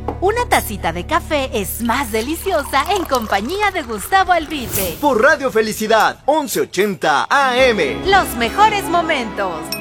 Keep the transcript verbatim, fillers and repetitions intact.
Una tacita de café es más deliciosa en compañía de Gustavo Alvite. Por Radio Felicidad, once ochenta A M. Los mejores momentos.